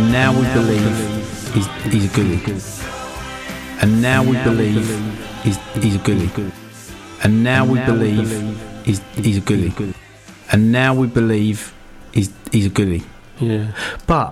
And now we believe he's a goodie. And now we believe he's a goodie. And now we believe he's a goodie. And now we believe he's a goodie. Yeah. But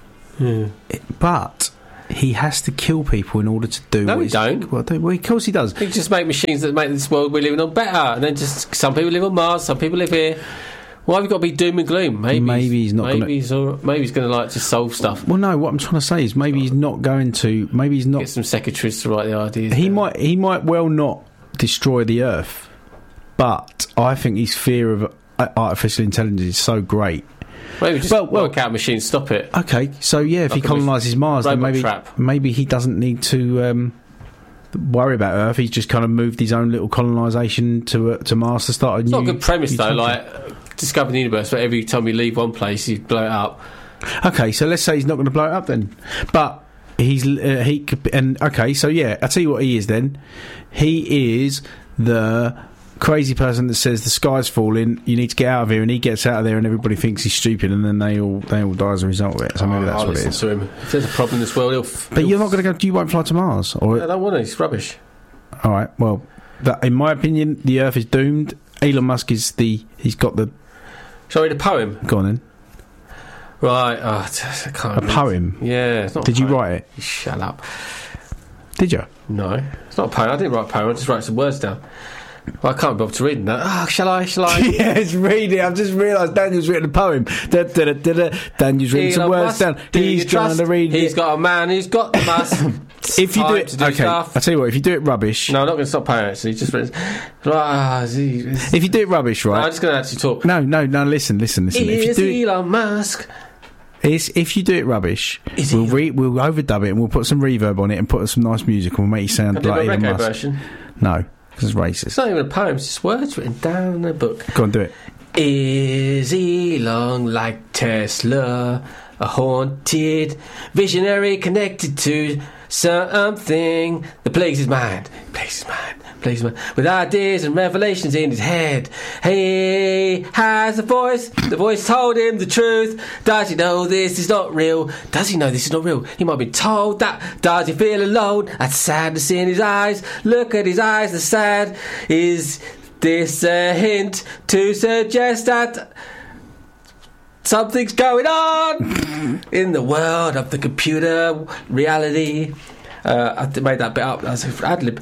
he has to kill people in order to do. No, what he don't. Well, of course he does. He just make machines that make this world we're living on better, and then just some people live on Mars, some people live here. Why have you got to be doom and gloom? Maybe he's not. Maybe he's going to like just solve stuff. Well, no. What I'm trying to say is maybe he's not going to. Maybe he's not. Get some secretaries to write the ideas. He might well not destroy the Earth, but I think his fear of artificial intelligence is so great. Maybe just work out machines, stop it. Okay, so yeah, if he colonises Mars, then maybe he doesn't need to worry about Earth. He's just kind of moved his own little colonisation to Mars to start a new... It's not a good premise, though, like discovering the universe, but every time you leave one place, you blow it up. Okay, so let's say he's not going to blow it up then. But okay, so yeah, I'll tell you what he is then. He is the crazy person that says the sky's falling, you need to get out of here, and he gets out of there and everybody thinks he's stupid, and then they all die as a result of it. So maybe that's what it is. To him. If there's a problem in this world, but you're not going to go. You won't fly to Mars, or I don't want to. It's rubbish. All right. Well, in my opinion, the Earth is doomed. Elon Musk is he's got the. Shall I read a poem? Go on then. Right. I can't. A poem. Yeah. It's not. Did you write it? You shut up. Did you? No, it's not a poem. I didn't write a poem. I just wrote some words down. Well, I can't be bothered to read that. Shall I? Yes, read it. I've just realised Daniel's written a poem. Daniel's written some words down. He's trying to read it. He's got a man who's got the must. If you do it... Okay, I'll tell you what. If you do it rubbish... No, I'm not going to stop paying, actually. Just... If you do it rubbish, right... No, I'm just going to actually talk. No, listen. If you do Elon Musk... If you do it rubbish, we'll overdub it and we'll put some reverb on it and put some nice music and we'll make you sound like Elon Musk. Version? No. Because it's racist. It's not even a poem, it's just words written down in a book. Go on, do it. Is Elon like Tesla? A haunted visionary connected to something that plagues his mind. With ideas and revelations in his head. He has a voice. The voice told him the truth. Does he know this is not real? Does he know this is not real? He might have been told that. Does he feel alone? That's sadness in his eyes. Look at his eyes, they're sad. Is this a hint to suggest that something's going on in the world of the computer reality? I made that bit up. That's an ad-lib.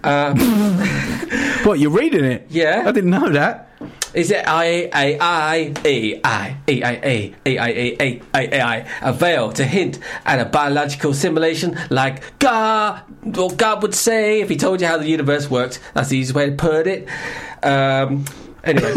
What, you're reading it? Yeah. I didn't know that. Is it a veil to hint at a biological simulation like God, or God would say if he told you how the universe worked? That's the easiest way to put it. Anyway,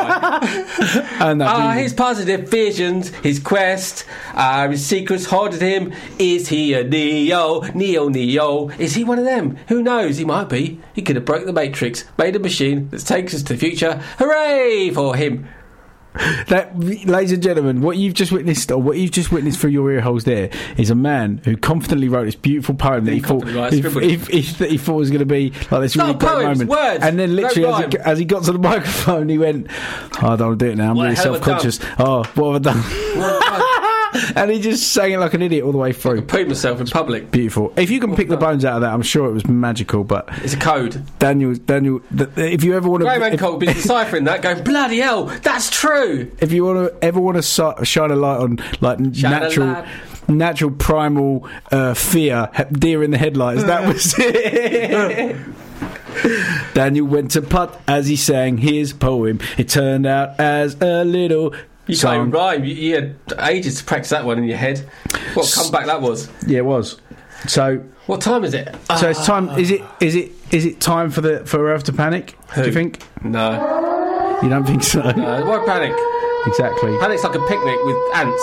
his positive visions, his quest, his secrets haunted him. Is he a Neo? Is he one of them? Who knows? He might be. He could have broke the Matrix, made a machine that takes us to the future. Hooray for him! That, ladies and gentlemen, what you've just witnessed through your ear holes there is a man who confidently wrote this beautiful poem that he thought was going to be like this really great moment. Words, and then literally as he got to the microphone, he went, I don't want to do it now, I'm really self-conscious. Oh, what have I done? And he just sang it like an idiot all the way through. I pooed myself in public. Beautiful. If you can pick the bones out of that, I'm sure it was magical, but... It's a code. Daniel, if you ever want to... Graham Hancock will be deciphering that, going, bloody hell, that's true! If you ever want to shine a light on, like, natural primal fear, deer in the headlights, that was it. Daniel went to putt as he sang his poem. It turned out as a little... You can't even rhyme. You had ages to practice that one in your head. What comeback that was? Yeah, it was. So, what time is it? So it's time. Is it time for Earth to panic? Who? Do you think? No. You don't think so? No. Why panic? Exactly. Panic's like a picnic with ants.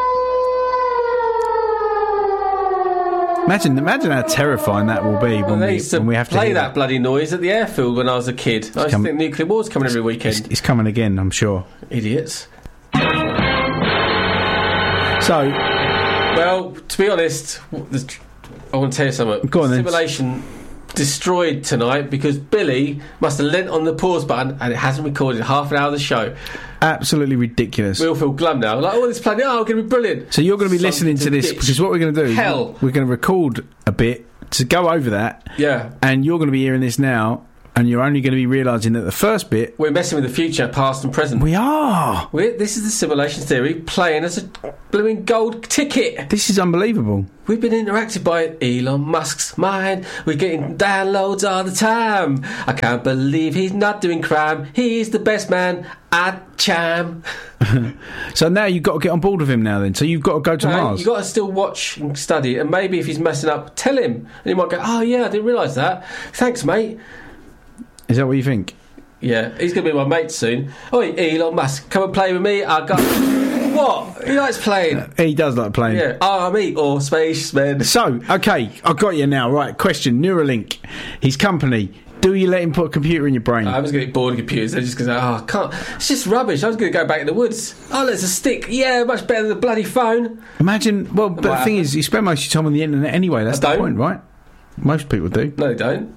Imagine how terrifying that will be when we have to play that bloody noise at the airfield when I was a kid. I used to think nuclear war's coming every weekend. It's coming again, I'm sure. Idiots. So, well, to be honest, I want to tell you something. Go on, Simulation destroyed tonight because Billy must have leant on the pause button and it hasn't recorded half an hour of the show. absolutely ridiculous. We all feel glum now. Like, this planning, we're going to be brilliant. So you're going to be listening to this, ditch. because what we're going to do, Hell. we're going to record a bit to go over that. Yeah. And you're going to be hearing this now, and you're only going to be realising that the first bit... We're messing with the future, past and present. We are! This is the simulation theory playing as a blooming gold ticket. This is unbelievable. We've been interacted by Elon Musk's mind. We're getting downloads all the time. I can't believe he's not doing crime. He's the best man at Cham. So now you've got to get on board with him now then. So you've got to go to Mars. You've got to still watch and study, and maybe if he's messing up, tell him. And he might go, oh yeah, I didn't realise that. Thanks, mate. Is that what you think? Yeah, he's going to be my mate soon. Oi, Elon Musk, come and play with me. I got... What? He likes playing. He does like playing. Yeah, Army or Spaceman. So, okay, I've got you now. Right, question. Neuralink, his company. Do you let him put a computer in your brain? I was going to get bored of computers. They're just going to say, I can't. It's just rubbish. I was going to go back in the woods. Oh, there's a stick. Yeah, much better than the bloody phone. Imagine, well, but the thing is, you spend most of your time on the internet anyway. That's the point, right? Most people do. No, they don't.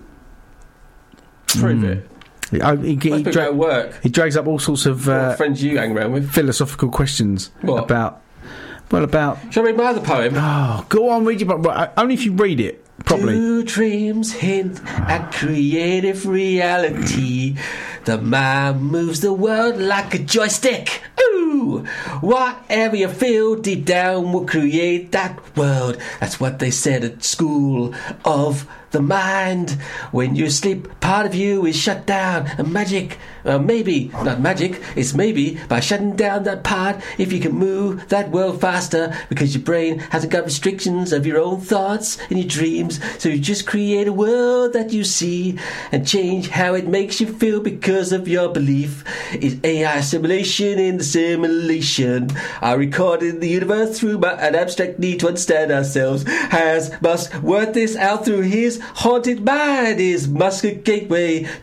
Prove it. He drags up all sorts of friends you hang around with. Philosophical questions. What? About Shall I read my other poem? Oh, go on, read your poem. Only if you read it properly. Do dreams hint at creative reality? The mind moves the world like a joystick. Ooh! Whatever you feel deep down will create that world. That's what they said at school of the mind. When you sleep, part of you is shut down. And magic, maybe, not magic, it's maybe by shutting down that part, if you can move that world faster, because your brain hasn't got restrictions of your own thoughts and your dreams. So you just create a world that you see and change how it makes you feel because of your belief. It's AI simulation in the simulation. I recorded the universe through an abstract need to understand ourselves. Must work this out through his haunted mind. Is Musk a gateway